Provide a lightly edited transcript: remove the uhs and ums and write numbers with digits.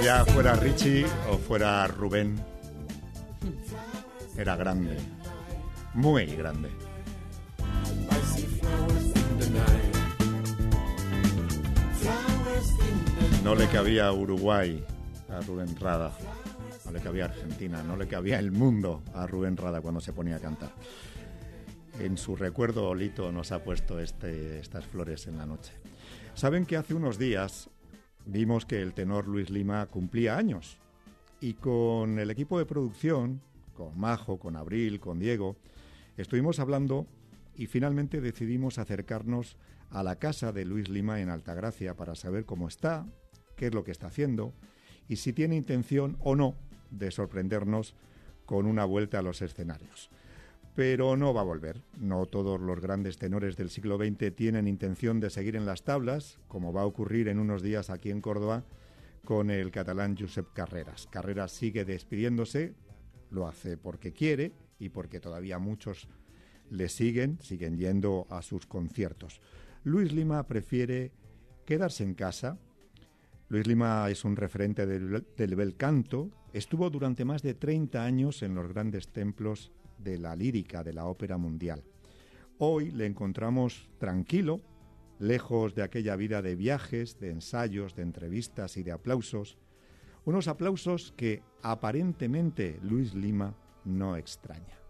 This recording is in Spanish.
Ya fuera Richie o fuera Rubén, era grande, muy grande. No le cabía Uruguay a Rubén Rada, no le cabía Argentina, no le cabía el mundo a Rubén Rada cuando se ponía a cantar. En su recuerdo, Lito nos ha puesto estas flores en la noche. Saben que hace unos días vimos que el tenor Luis Lima cumplía años y con el equipo de producción, con Majo, con Abril, con Diego, estuvimos hablando y finalmente decidimos acercarnos a la casa de Luis Lima en Altagracia para saber cómo está, qué es lo que está haciendo y si tiene intención o no de sorprendernos con una vuelta a los escenarios. Pero no va a volver. No todos los grandes tenores del siglo XX tienen intención de seguir en las tablas, como va a ocurrir en unos días aquí en Córdoba con el catalán Josep Carreras. Carreras sigue despidiéndose, lo hace porque quiere y porque todavía muchos le siguen yendo a sus conciertos. Luis Lima prefiere quedarse en casa. Luis Lima es un referente del bel canto. Estuvo durante más de 30 años en los grandes templos de la lírica, de la ópera mundial. Hoy le encontramos tranquilo, lejos de aquella vida de viajes, de ensayos, de entrevistas y de aplausos. Unos aplausos que aparentemente Luis Lima no extraña.